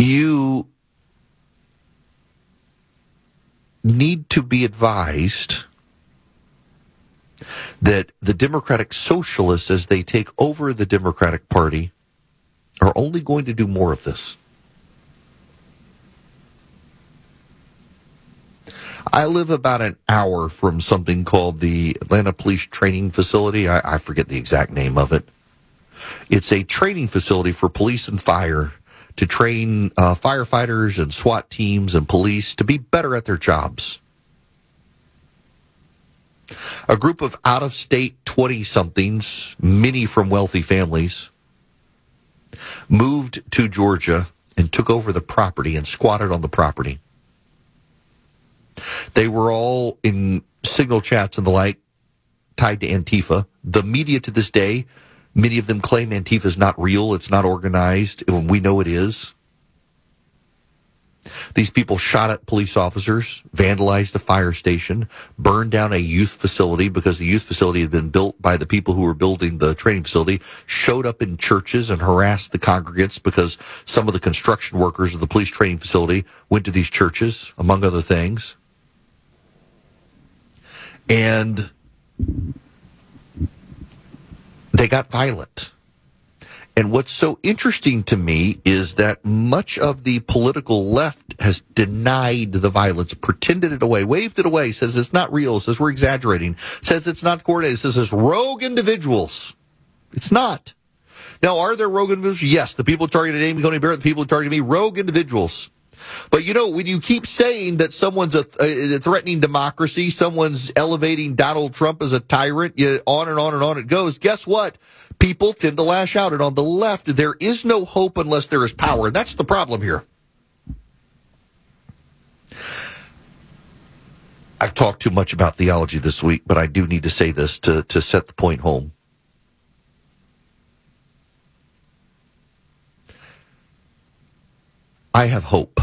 you need to be advised that the Democratic Socialists, as they take over the Democratic Party, are only going to do more of this. I live about an hour from something called the Atlanta Police Training Facility. I forget the exact name of it. It's a training facility for police and fire to train firefighters and SWAT teams and police to be better at their jobs. A group of out-of-state 20-somethings, many from wealthy families, moved to Georgia and took over the property and squatted on the property. They were all in signal chats and the like, tied to Antifa. The media to this day, many of them claim Antifa is not real, it's not organized, and we know it is. These people shot at police officers, vandalized a fire station, burned down a youth facility because the youth facility had been built by the people who were building the training facility, showed up in churches and harassed the congregants because some of the construction workers of the police training facility went to these churches, among other things. And they got violent. And what's so interesting to me is that much of the political left has denied the violence, pretended it away, waved it away, says it's not real, says we're exaggerating, says it's not coordinated, says it's rogue individuals. It's not. Now, are there rogue individuals? Yes, the people targeted Amy Coney Barrett, the people who targeted me, rogue individuals. But, you know, when you keep saying that someone's threatening democracy, someone's elevating Donald Trump as a tyrant, on and on and on it goes, guess what? People tend to lash out. And on the left, there is no hope unless there is power. And that's the problem here. I've talked too much about theology this week, but I do need to say this to set the point home. I have hope.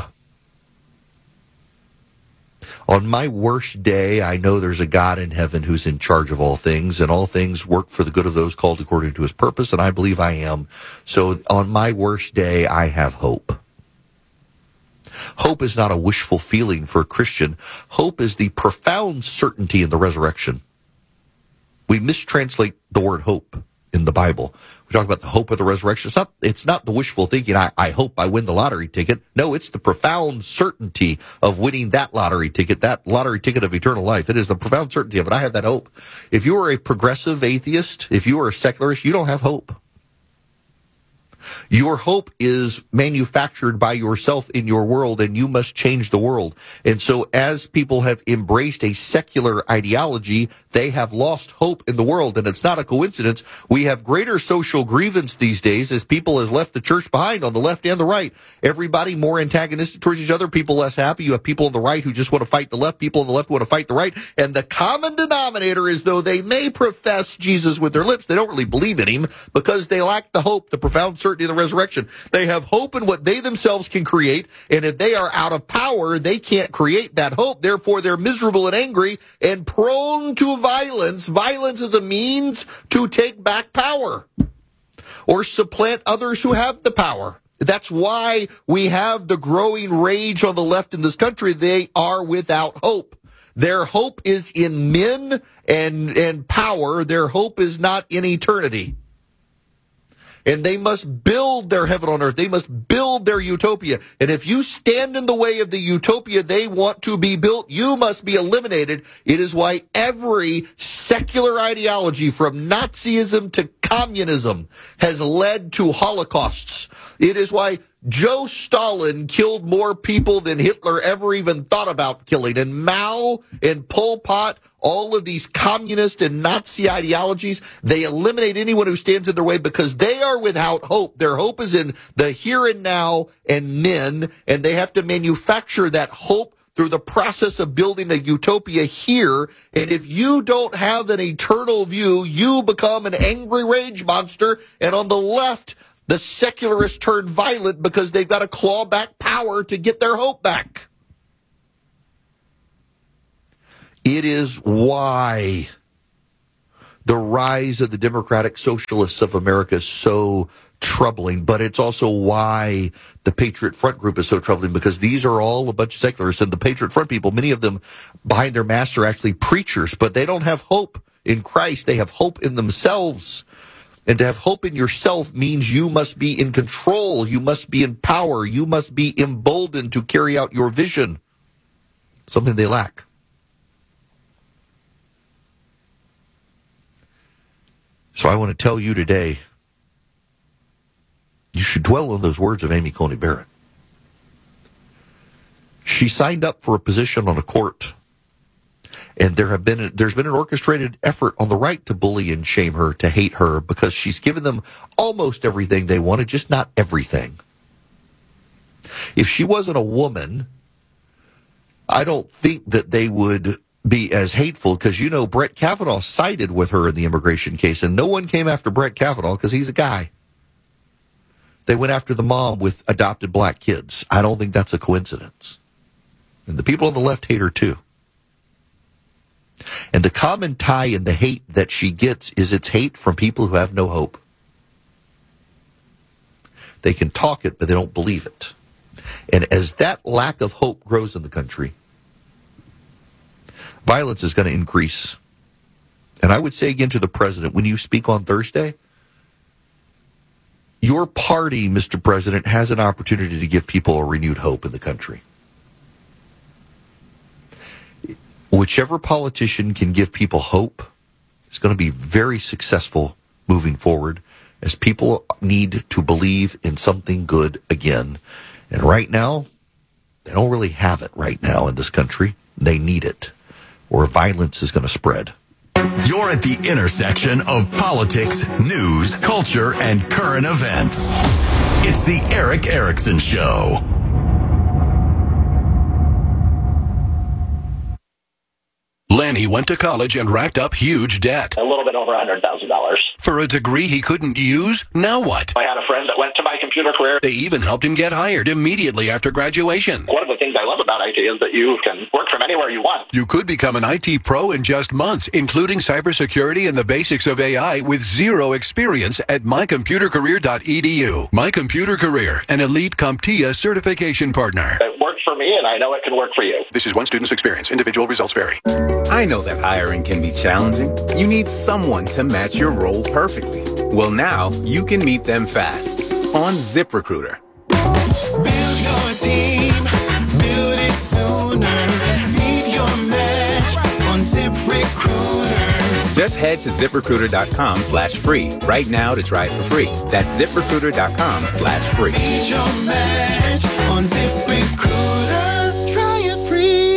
On my worst day, I know there's a God in heaven who's in charge of all things, and all things work for the good of those called according to his purpose, and I believe I am. So on my worst day, I have hope. Hope is not a wishful feeling for a Christian. Hope is the profound certainty in the resurrection. We mistranslate the word hope in the Bible. We talk about the hope of the resurrection. It's not the wishful thinking, I hope I win the lottery ticket. No, it's the profound certainty of winning that lottery ticket of eternal life. It is the profound certainty of it. I have that hope. If you are a progressive atheist, if you are a secularist, you don't have hope. Your hope is manufactured by yourself in your world, and you must change the world. And so as people have embraced a secular ideology, they have lost hope in the world. And it's not a coincidence. We have greater social grievance these days as people has left the church behind on the left and the right. Everybody more antagonistic towards each other, people less happy. You have people on the right who just want to fight the left, people on the left want to fight the right. And the common denominator is, though they may profess Jesus with their lips, they don't really believe in him because they lack the hope, the profound certainty of the resurrection. They have hope in what they themselves can create, and if they are out of power, they can't create that hope. Therefore, they're miserable and angry and prone to violence. Violence is a means to take back power or supplant others who have the power. That's why we have the growing rage on the left in this country. They are without hope. Their hope is in men and power. Their hope is not in eternity. And they must build their heaven on earth. They must build their utopia. And if you stand in the way of the utopia they want to be built, you must be eliminated. It is why every secular ideology, from Nazism to communism, has led to holocausts. It is why Joe Stalin killed more people than Hitler ever even thought about killing. And Mao and Pol Pot, all of these communist and Nazi ideologies, they eliminate anyone who stands in their way because they are without hope. Their hope is in the here and now and men, and they have to manufacture that hope through the process of building a utopia here. And if you don't have an eternal view, you become an angry rage monster. And on the left, the secularists turn violent because they've got to claw back power to get their hope back. It is why the rise of the Democratic Socialists of America is so troubling, but it's also why the Patriot Front group is so troubling, because these are all a bunch of secularists, and the Patriot Front people, many of them behind their masks are actually preachers, but they don't have hope in Christ. They have hope in themselves. And to have hope in yourself means you must be in control. You must be in power. You must be emboldened to carry out your vision. Something they lack. So I want to tell you today, you should dwell on those words of Amy Coney Barrett. She signed up for a position on a court, and there's been an orchestrated effort on the right to bully and shame her, to hate her, because she's given them almost everything they wanted, just not everything. If she wasn't a woman, I don't think that they would be as hateful, because, you know, Brett Kavanaugh sided with her in the immigration case, and no one came after Brett Kavanaugh because he's a guy. They went after the mom with adopted black kids. I don't think that's a coincidence. And the people on the left hate her too. And the common tie in the hate that she gets is it's hate from people who have no hope. They can talk it, but they don't believe it. And as that lack of hope grows in the country, violence is going to increase. And I would say again to the president, when you speak on Thursday, your party, Mr. President, has an opportunity to give people a renewed hope in the country. Whichever politician can give people hope is going to be very successful moving forward, as people need to believe in something good again. And right now, they don't really have it right now in this country. They need it, or violence is going to spread. You're at the intersection of politics, news, culture, and current events. It's the Erick Erickson Show. Lanny went to college and racked up huge debt. A little bit over $100,000. For a degree he couldn't use? Now what? I had a friend that went to my computer career. They even helped him get hired immediately after graduation. One of the things I love about IT is that you can work from anywhere you want. You could become an IT pro in just months, including cybersecurity and the basics of AI with zero experience at mycomputercareer.edu. My Computer Career, an elite CompTIA certification partner. It worked for me, and I know it can work for you. This is one student's experience. Individual results vary. I know that hiring can be challenging. You need someone to match your role perfectly. Well, now you can meet them fast on ZipRecruiter. Build your team, build it sooner. Meet your match on ZipRecruiter. Just head to ZipRecruiter.com/free right now to try it for free. That's ZipRecruiter.com/free. Meet your match on ZipRecruiter. Try it free.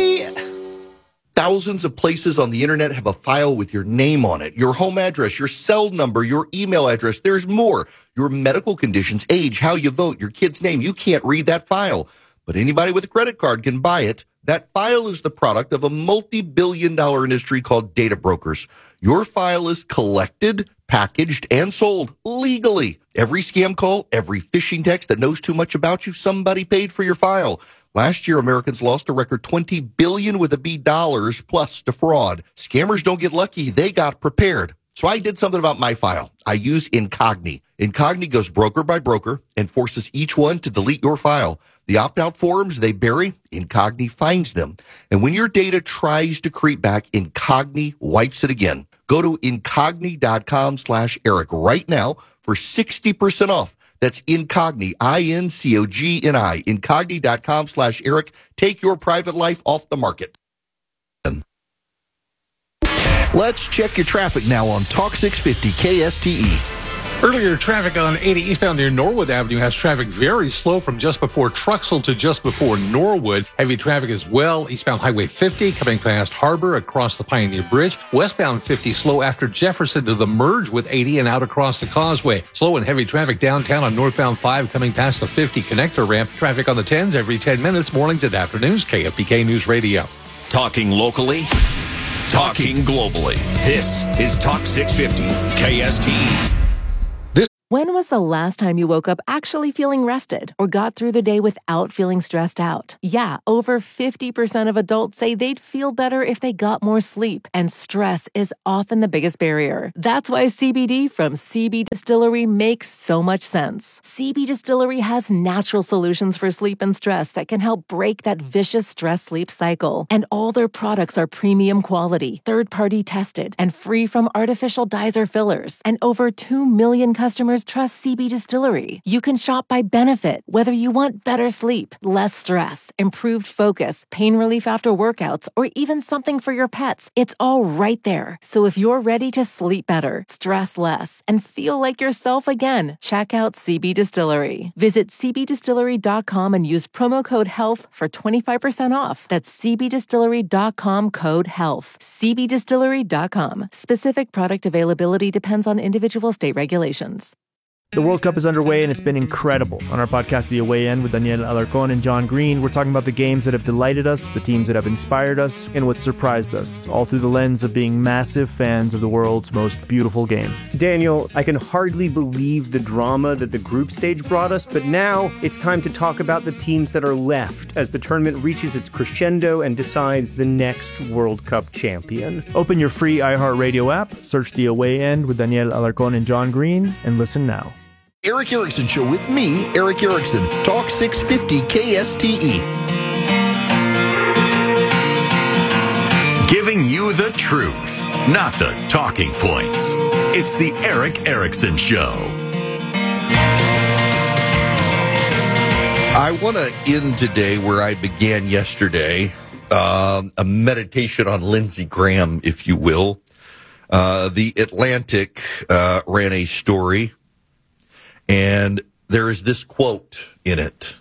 Thousands of places on the internet have a file with your name on it, your home address, your cell number, your email address. There's more. Your medical conditions, age, how you vote, your kid's name. You can't read that file, but anybody with a credit card can buy it. That file is the product of a multi-billion-dollar industry called data brokers. Your file is collected, packaged, and sold legally. Every scam call, every phishing text that knows too much about you, somebody paid for your file. Last year, Americans lost a record $20 billion with a B dollars plus to fraud. Scammers don't get lucky. They got prepared. So I did something about my file. I use Incogni. Incogni goes broker by broker and forces each one to delete your file. The opt-out forms they bury, Incogni finds them. And when your data tries to creep back, Incogni wipes it again. Go to Incogni.com/Eric right now for 60% off. That's Incogni, INCOGNI, Incogni.com/Eric. Take your private life off the market. Let's check your traffic now on Talk 650 KSTE. Earlier, traffic on 80 eastbound near Norwood Avenue has traffic very slow from just before Truxell to just before Norwood. Heavy traffic as well. Eastbound Highway 50 coming past Harbor across the Pioneer Bridge. Westbound 50 slow after Jefferson to the merge with 80 and out across the Causeway. Slow and heavy traffic downtown on northbound 5 coming past the 50 connector ramp. Traffic on the 10s every 10 minutes, mornings and afternoons. KFBK News Radio. Talking locally, talking globally. This is Talk 650 KSTE. When was the last time you woke up actually feeling rested or got through the day without feeling stressed out? Yeah, over 50% of adults say they'd feel better if they got more sleep, and stress is often the biggest barrier. That's why CBD from CB Distillery makes so much sense. CB Distillery has natural solutions for sleep and stress that can help break that vicious stress-sleep cycle. And all their products are premium quality, third-party tested, and free from artificial dyes or fillers. And over 2 million customers trust CB Distillery. You can shop by benefit, whether you want better sleep, less stress, improved focus, pain relief after workouts, or even something for your pets. It's all right there. So if you're ready to sleep better, stress less, and feel like yourself again, check out CB Distillery. Visit cbdistillery.com and use promo code HEALTH for 25% off. That's cbdistillery.com, code HEALTH. cbdistillery.com. Specific product availability depends on individual state regulations. The World Cup is underway, and it's been incredible. On our podcast, The Away End, with Daniel Alarcón and John Green, we're talking about the games that have delighted us, the teams that have inspired us, and what surprised us, all through the lens of being massive fans of the world's most beautiful game. Daniel, I can hardly believe the drama that the group stage brought us, but now it's time to talk about the teams that are left as the tournament reaches its crescendo and decides the next World Cup champion. Open your free iHeartRadio app, search The Away End with Daniel Alarcón and John Green, and listen now. Eric Erickson Show with me, Eric Erickson. Talk 650 KSTE. Giving you the truth, not the talking points. It's the Eric Erickson Show. I want to end today where I began yesterday, a meditation on Lindsey Graham, if you will. The Atlantic ran a story, and there is this quote in it.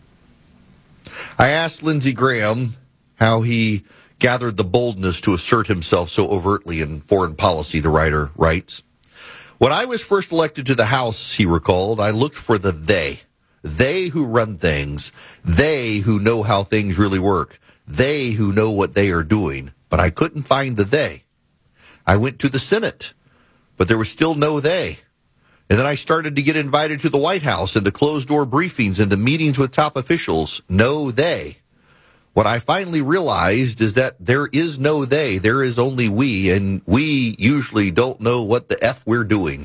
I asked Lindsey Graham how he gathered the boldness to assert himself so overtly in foreign policy, the writer writes. When I was first elected to the House, he recalled, I looked for the they. They who run things. They who know how things really work. They who know what they are doing. But I couldn't find the they. I went to the Senate, but there was still no they. And then I started to get invited to the White House and to closed-door briefings and to meetings with top officials. No they. What I finally realized is that there is no they. There is only we, and we usually don't know what the F we're doing.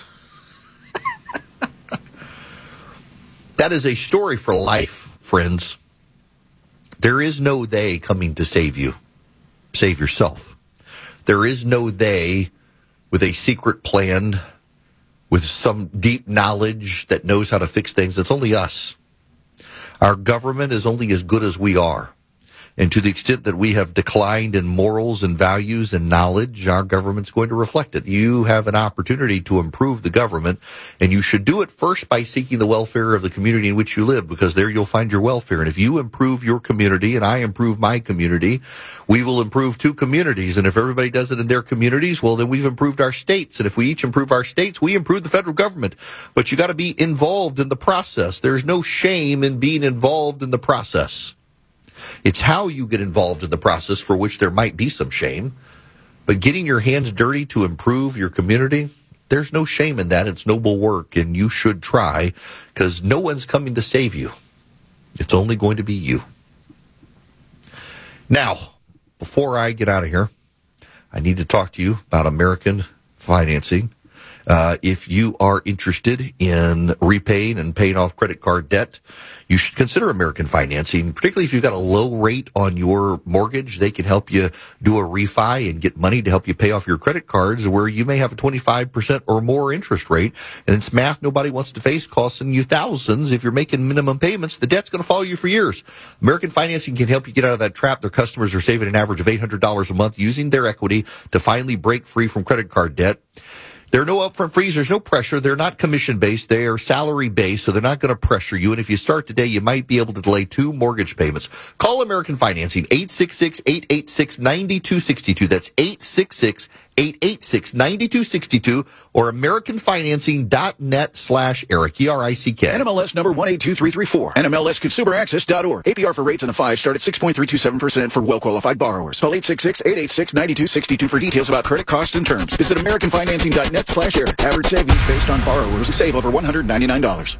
That is a story for life, friends. There is no they coming to save you. Save yourself. There is no they with a secret plan, with some deep knowledge that knows how to fix things. It's only us. Our government is only as good as we are. And to the extent that we have declined in morals and values and knowledge, our government's going to reflect it. You have an opportunity to improve the government, and you should do it first by seeking the welfare of the community in which you live, because there you'll find your welfare. And if you improve your community and I improve my community, we will improve two communities. And if everybody does it in their communities, well, then we've improved our states. And if we each improve our states, we improve the federal government. But you got to be involved in the process. There's no shame in being involved in the process. It's how you get involved in the process for which there might be some shame. But getting your hands dirty to improve your community, there's no shame in that. It's noble work, and you should try, because no one's coming to save you. It's only going to be you. Now, before I get out of here, I need to talk to you about American financing. If you are interested in repaying and paying off credit card debt, you should consider American Financing, particularly if you've got a low rate on your mortgage. They can help you do a refi and get money to help you pay off your credit cards, where you may have a 25% or more interest rate. And it's math nobody wants to face, costing you thousands. If you're making minimum payments, the debt's going to follow you for years. American Financing can help you get out of that trap. Their customers are saving an average of $800 a month using their equity to finally break free from credit card debt. There are no upfront fees. There's no pressure. They're not commission-based. They are salary-based, so they're not going to pressure you. And if you start today, you might be able to delay 2 mortgage payments. Call American Financing, 866-886-9262. That's 886-9262 or AmericanFinancing.net/Eric, E-R-I-C-K. NMLS number 182334. NMLSConsumerAccess.org. APR for rates in the 5 start at 6.327% for well-qualified borrowers. Call 866-886-9262 for details about credit costs and terms. Visit AmericanFinancing.net/Eric. Average savings based on borrowers save over $199.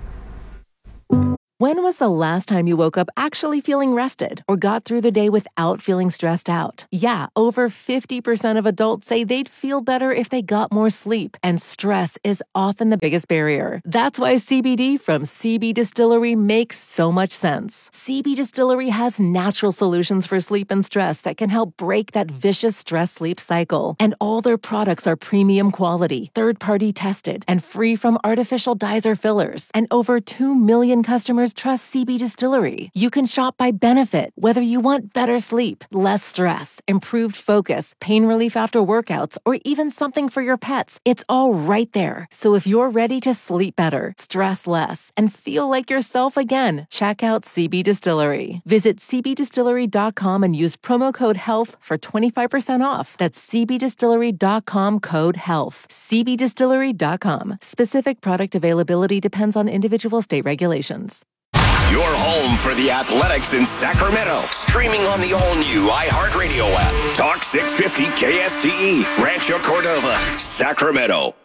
When was the last time you woke up actually feeling rested or got through the day without feeling stressed out? Yeah, over 50% of adults say they'd feel better if they got more sleep, and stress is often the biggest barrier. That's why CBD from CB Distillery makes so much sense. CB Distillery has natural solutions for sleep and stress that can help break that vicious stress-sleep cycle. And all their products are premium quality, third-party tested, and free from artificial dyes or fillers. And over 2 million customers trust CB Distillery. You can shop by benefit, whether you want better sleep, less stress, improved focus, pain relief after workouts, or even something for your pets. It's all right there. So if you're ready to sleep better, stress less, and feel like yourself again, check out CB Distillery. Visit cbdistillery.com and use promo code HEALTH for 25% off. That's cbdistillery.com, code HEALTH. cbdistillery.com. Specific product availability depends on individual state regulations. Your home for the Athletics in Sacramento. Streaming on the all-new iHeartRadio app. Talk 650 KSTE. Rancho Cordova, Sacramento.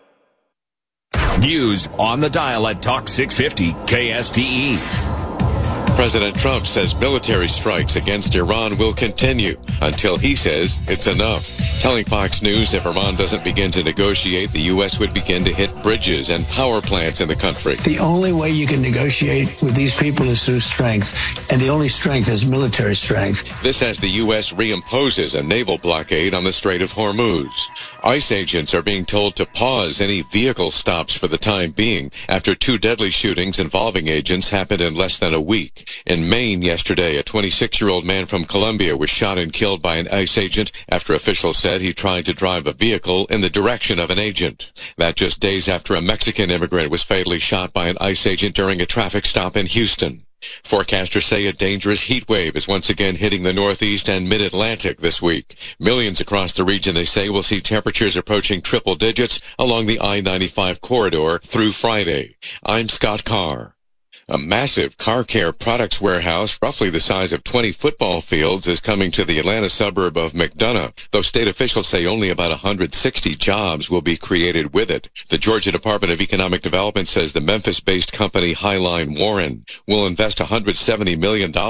News on the dial at Talk 650 KSTE. President Trump says military strikes against Iran will continue until he says it's enough. Telling Fox News if Iran doesn't begin to negotiate, the U.S. would begin to hit bridges and power plants in the country. The only way you can negotiate with these people is through strength, and the only strength is military strength. This as the U.S. reimposes a naval blockade on the Strait of Hormuz. ICE agents are being told to pause any vehicle stops for the time being after 2 deadly shootings involving agents happened in less than a week. In Maine yesterday, a 26-year-old man from Colombia was shot and killed by an ICE agent after officials said he tried to drive a vehicle in the direction of an agent. That just days after a Mexican immigrant was fatally shot by an ICE agent during a traffic stop in Houston. Forecasters say a dangerous heat wave is once again hitting the Northeast and Mid-Atlantic this week. Millions across the region, they say, will see temperatures approaching triple digits along the I-95 corridor through Friday. I'm Scott Carr. A massive car care products warehouse, roughly the size of 20 football fields, is coming to the Atlanta suburb of McDonough, though state officials say only about 160 jobs will be created with it. The Georgia Department of Economic Development says the Memphis-based company Highline Warren will invest $170 million in the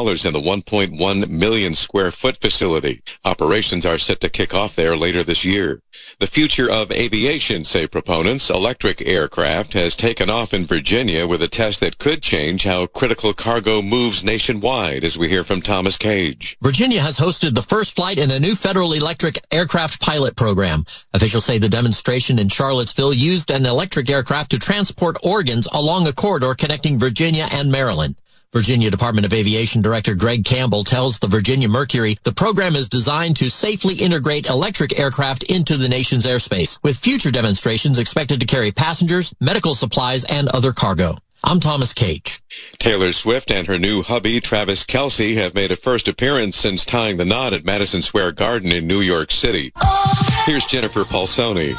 1.1 million square foot facility. Operations are set to kick off there later this year. The future of aviation, say proponents. Electric aircraft has taken off in Virginia with a test that could change how critical cargo moves nationwide, as we hear from Thomas Cage. Virginia has hosted the first flight in a new federal electric aircraft pilot program. Officials say the demonstration in Charlottesville used an electric aircraft to transport organs along a corridor connecting Virginia and Maryland. Virginia Department of Aviation Director Greg Campbell tells the Virginia Mercury the program is designed to safely integrate electric aircraft into the nation's airspace, with future demonstrations expected to carry passengers, medical supplies, and other cargo. I'm Thomas Cage. Taylor Swift and her new hubby, Travis Kelce, have made a first appearance since tying the knot at Madison Square Garden in New York City. Here's Jennifer Falsoni.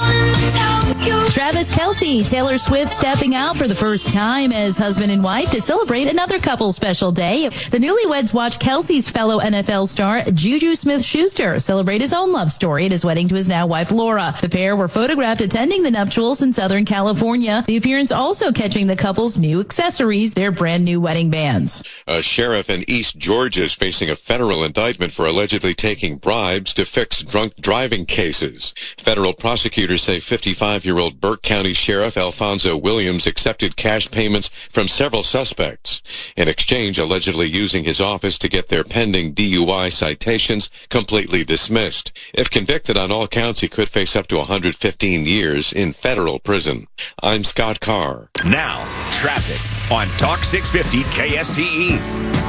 Travis Kelce, Taylor Swift stepping out for the first time as husband and wife to celebrate another couple special day. The newlyweds watch Kelce's fellow NFL star, Juju Smith-Schuster, celebrate his own love story at his wedding to his now wife, Laura. The pair were photographed attending the nuptials in Southern California. The appearance also catching the couple's new accessories, their brand new wedding bands. A sheriff in East Georgia is facing a federal indictment for allegedly taking bribes to fix drunk driving cases. Federal prosecutors say 55-year-old Burke County Sheriff Alfonso Williams accepted cash payments from several suspects in exchange, allegedly using his office to get their pending DUI citations completely dismissed. If convicted on all counts, he could face up to 115 years in federal prison. I'm Scott Carr. Now, traffic on Talk 650 KSTE.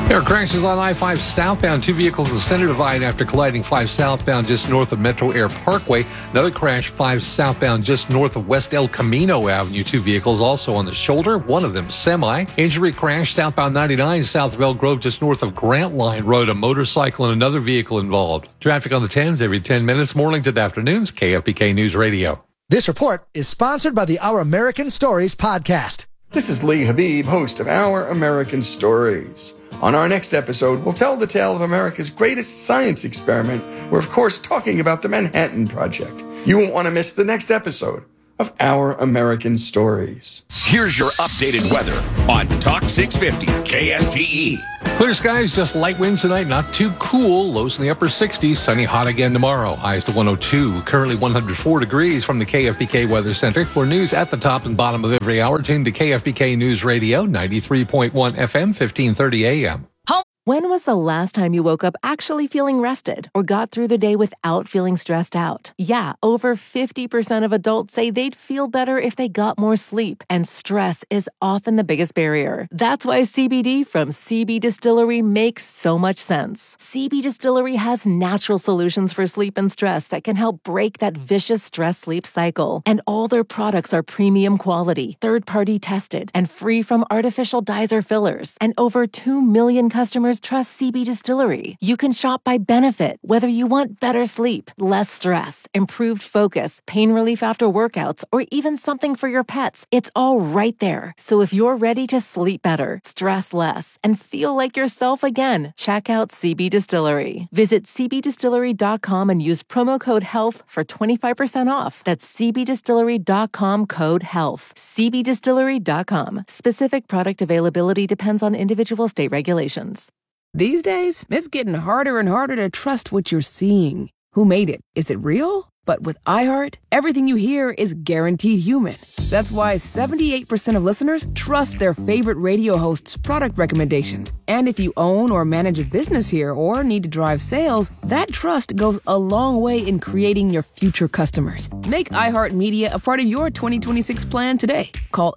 There are crashes on I-5 southbound. 2 vehicles in the center divide after colliding 5 southbound just north of Metro Air Parkway. Another crash 5 southbound just north of West El Camino Avenue. 2 vehicles also on the shoulder, one of them semi. Injury crash southbound 99 south of Elk Grove just north of Grant Line Road. A motorcycle and another vehicle involved. Traffic on the 10s every 10 minutes, mornings and afternoons. KFBK News Radio. This report is sponsored by the Our American Stories podcast. This is Lee Habib, host of Our American Stories. On our next episode, we'll tell the tale of America's greatest science experiment. We're, of course, talking about the Manhattan Project. You won't want to miss the next episode of Our American Stories. Here's your updated weather on Talk 650 KSTE. Clear skies, just light winds tonight, not too cool. Lows in the upper 60s, sunny hot again tomorrow. Highs to 102, currently 104 degrees from the KFBK Weather Center. For news at the top and bottom of every hour, tune to KFBK News Radio, 93.1 FM, 1530 AM. When was the last time you woke up actually feeling rested or got through the day without feeling stressed out? Yeah, over 50% of adults say they'd feel better if they got more sleep, and stress is often the biggest barrier. That's why CBD from CB Distillery makes so much sense. CB Distillery has natural solutions for sleep and stress that can help break that vicious stress-sleep cycle. And all their products are premium quality, third-party tested, and free from artificial dyes or fillers. And over 2 million customers trust CB Distillery. You can shop by benefit, whether you want better sleep, less stress, improved focus, pain relief after workouts, or even something for your pets. It's all right there. So if you're ready to sleep better, stress less, and feel like yourself again, check out CB Distillery. Visit cbdistillery.com and use promo code HEALTH for 25% off. That's cbdistillery.com code HEALTH. cbdistillery.com. Specific product availability depends on individual state regulations. These days, it's getting harder and harder to trust what you're seeing. Who made it? Is it real? But with iHeart, everything you hear is guaranteed human. That's why 78% of listeners trust their favorite radio hosts' product recommendations. And if you own or manage a business here or need to drive sales, that trust goes a long way in creating your future customers. Make iHeartMedia a part of your 2026 plan today. Call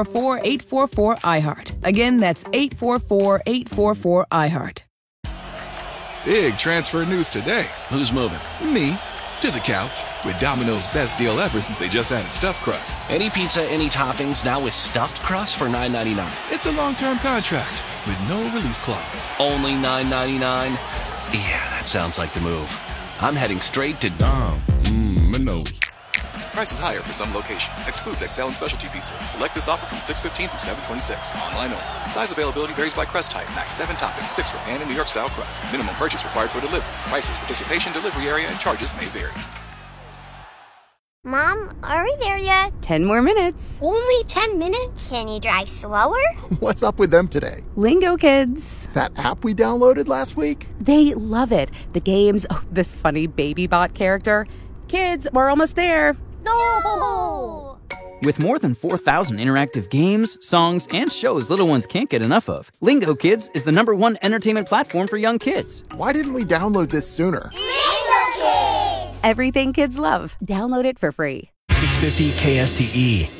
844-844-iHeart. Again, that's 844-844-iHeart. Big transfer news today. Who's moving? Me. To the couch with Domino's best deal ever since they just added stuffed crust. Any pizza, any toppings, now with stuffed crust for $9.99. It's a long-term contract with no release clause. Only $9.99? Yeah, that sounds like the move. I'm heading straight to Domino's. Price is higher for some locations. Excludes XL and specialty pizzas. Select this offer from 6/15 through 7/26. Online only. Size availability varies by crust type. Max 7 toppings, 6 for pan and New York style crust. Minimum purchase required for delivery. Prices, participation, delivery area, and charges may vary. Mom, are we there yet? 10 more minutes. Only 10 minutes? Can you drive slower? What's up with them today? Lingo Kids. That app we downloaded last week? They love it. The games, this funny baby bot character. Kids, we're almost there. No! With more than 4,000 interactive games, songs, and shows little ones can't get enough of, Lingo Kids is the #1 entertainment platform for young kids. Why didn't we download this sooner? Lingo Kids! Everything kids love. Download it for free. 650 KSTE.